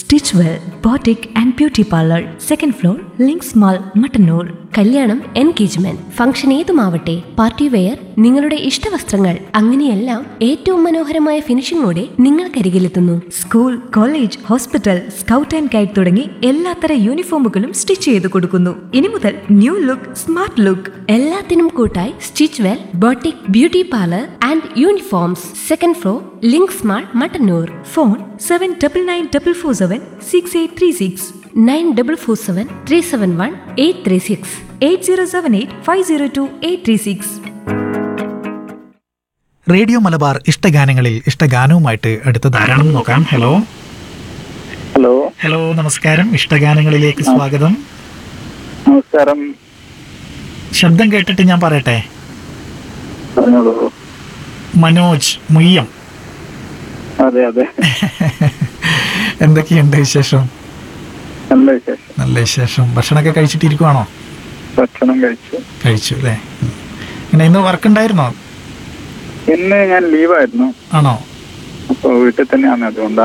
Stitchwell boutique and beauty parlour, second floor, links mall, Mattannur. കല്യാണം, engagement, function ഏതുമാവട്ടെ, party wear, നിങ്ങളുടെ ഇഷ്ടവസ്ത്രങ്ങൾ, അങ്ങനെയെല്ലാം ഏറ്റവും മനോഹരമായ ഫിനിഷിംഗോടെ നിങ്ങൾക്കരികിലെത്തുന്നു. School, college, hospital, scout and guide തുടങ്ങി എല്ലാത്തര യൂണിഫോമുകളും സ്റ്റിച്ച് ചെയ്ത് കൊടുക്കുന്നു. ഇനി മുതൽ ന്യൂ ലുക്ക്, സ്മാർട്ട് ലുക്ക്. എല്ലാത്തിനും കൂട്ടായി stitch well boutique beauty parlour and uniforms, second floor, links mall, Mattannur. Phone 7994476836. 9447371836. 8078502836. Radio Malabar ഇഷ്ടഗാനങ്ങളിൽ ഇഷ്ടഗാനവുമായിട്ട് അടുത്ത ധാരാളം നോക്കാം. ഹലോ ഹലോ ഹലോ നമസ്കാരം. ഇഷ്ടഗാനങ്ങളിലേക്ക് സ്വാഗതം. നമസ്കാരം. ശബ്ദം കേട്ടിട്ട് ഞാൻ പറയട്ടെ. പറഞ്ഞോളൂ. മനോജ് മുയ്യം. അതെ അതെ. എന്തൊക്കെയുണ്ട് വിശേഷം? നല്ല വിശേഷം. നല്ല വിശേഷം. ഭക്ഷണമൊക്കെ കഴിച്ചിട്ടിരിക്കുവാണോ? ഭക്ഷണം കഴിച്ചു അല്ലേ. ഇങ്ങനെ ഇന്ന് വർക്ക് ഉണ്ടായിരുന്നോ? ഇന്ന് ഞാൻ ലീവായിരുന്നു. ആണോ? അപ്പോൾ വീട്ടിൽ തന്നെയാണ്, അതുകൊണ്ടാണ്.